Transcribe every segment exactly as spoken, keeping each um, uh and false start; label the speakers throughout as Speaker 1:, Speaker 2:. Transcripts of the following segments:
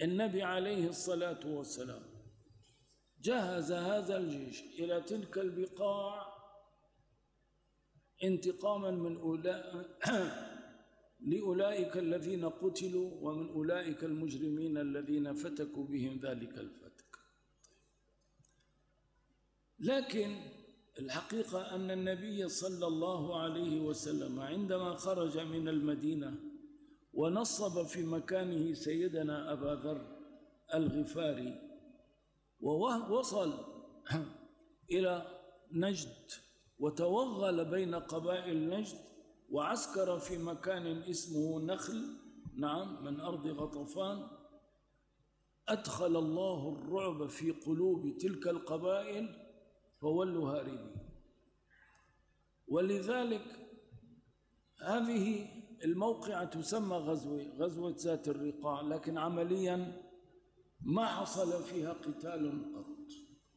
Speaker 1: النبي عليه الصلاة والسلام جهز هذا الجيش إلى تلك البقاع انتقاما من أولئك لأولئك الذين قتلوا ومن أولئك المجرمين الذين فتكوا بهم ذلك الفتك. لكن الحقيقة أن النبي صلى الله عليه وسلم عندما خرج من المدينة ونصب في مكانه سيدنا أبا ذر الغفاري ووصل إلى نجد وتوغل بين قبائل نجد وعسكر في مكان اسمه نخل، نعم، من أرض غطفان، أدخل الله الرعب في قلوب تلك القبائل فولوا هاربين. ولذلك هذه الموقعة تسمى غزوة غزوة ذات الرقاع، لكن عمليا ما حصل فيها قتال قط.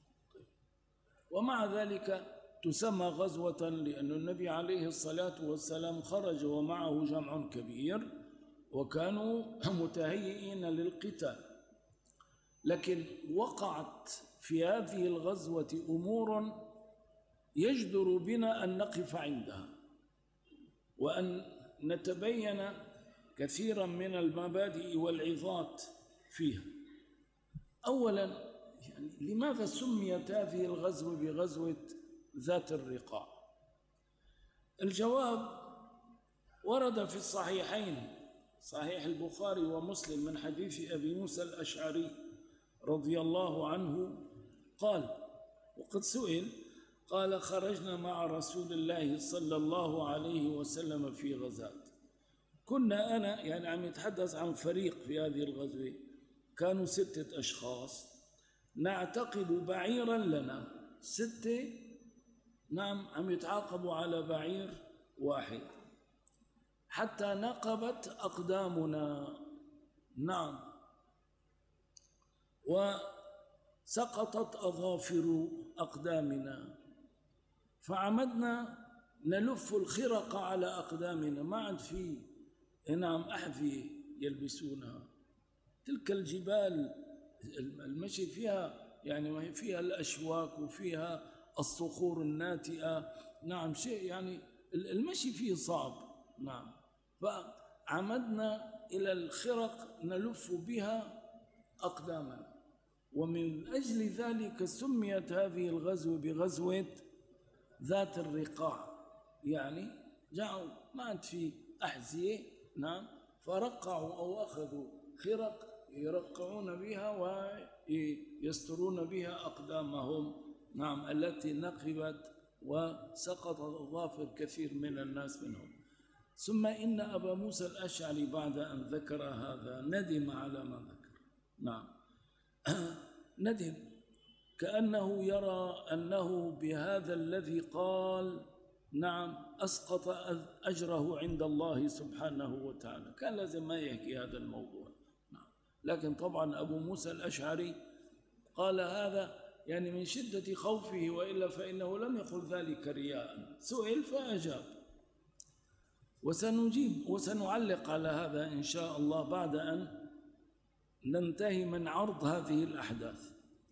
Speaker 1: ومع ذلك تسمى غزوة لأن النبي عليه الصلاة والسلام خرج ومعه جمع كبير وكانوا متهيئين للقتال. لكن وقعت في هذه الغزوة أمور يجدر بنا أن نقف عندها وأن نتبين كثيرا من المبادئ والعظات فيها. أولا، يعني لماذا سميت هذه الغزوة بغزوة ذات الرقاع؟ الجواب ورد في الصحيحين، صحيح البخاري ومسلم، من حديث أبي موسى الأشعري رضي الله عنه قال، وقد سئل، قال: خرجنا مع رسول الله صلى الله عليه وسلم في غزاة، كنا أنا، يعني عم يتحدث عن فريق في هذه الغزوة، كانوا ستة أشخاص نعتقد بعيرا لنا، ستة، نعم، عم يتعاقبوا على بعير واحد حتى نقبت أقدامنا، نعم، وسقطت أظافر أقدامنا، فعمدنا نلف الخرق على أقدامنا، ما عاد في، نعم، أحذية يلبسونها. تلك الجبال المشي فيها يعني فيها الأشواك وفيها الصخور الناتئة، نعم، شيء يعني المشي فيه صعب، نعم، فعمدنا إلى الخرق نلف بها أقدامنا. ومن أجل ذلك سميت هذه الغزوة بغزوة ذات الرقاع، يعني جاءوا ما عاد في أحذية، نعم، فرقعوا أو أخذوا خرق يرقعون بها ويسترون بها أقدامهم، نعم، التي نقبت وسقط أظافر كثير من الناس منهم. ثم إن أبا موسى الأشعري بعد أن ذكر هذا ندم على ما ذكر، نعم، ندم، كأنه يرى أنه بهذا الذي قال، نعم، أسقط أجره عند الله سبحانه وتعالى، كان لازم ما يحكي هذا الموضوع، نعم. لكن طبعا أبو موسى الأشعري قال هذا يعني من شدة خوفه، وإلا فإنه لم يقل ذلك رياء، سئل فأجاب. وسنجيب وسنعلق على هذا إن شاء الله بعد أن ننتهي من عرض هذه الأحداث.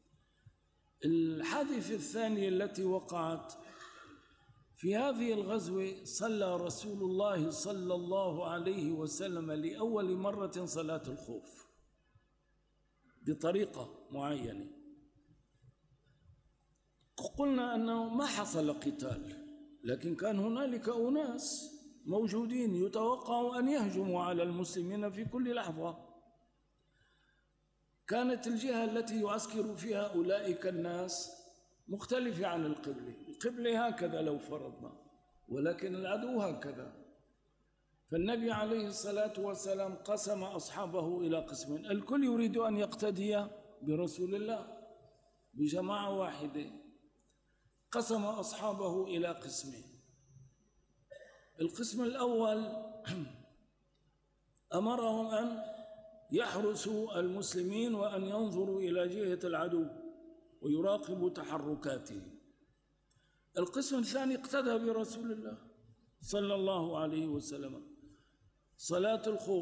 Speaker 1: الحادثة الثانية التي وقعت في هذه الغزوة، صلى رسول الله صلى الله عليه وسلم لأول مرة صلاة الخوف بطريقة معينة. قلنا أنه ما حصل قتال، لكن كان هنالك أناس موجودين يتوقع أن يهجموا على المسلمين في كل لحظة. كانت الجهة التي يعسكر فيها أولئك الناس مختلفة عن القبلة، القبلة هكذا لو فرضنا، ولكن العدو هكذا. فالنبي عليه الصلاة والسلام قسم أصحابه إلى قسمين، الكل يريد أن يقتدي برسول الله بجماعة واحدة، قسم أصحابه إلى قسمين. القسم الأول أمرهم أن يحرسوا المسلمين وأن ينظروا إلى جهة العدو ويراقبوا تحركاتهم. القسم الثاني اقتدى برسول الله صلى الله عليه وسلم. صلاة الخوف